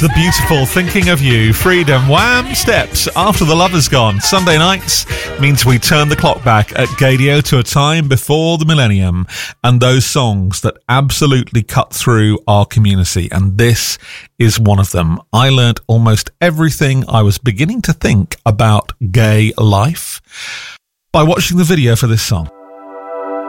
The beautiful Thinking of You, Freedom, Wham! Steps, After the Lover's Gone. Sunday nights means we turn the clock back at Gaydio to a time before the millennium and those songs that absolutely cut through our community. And this is one of them. I learnt almost everything I was beginning to think about gay life by watching the video for this song.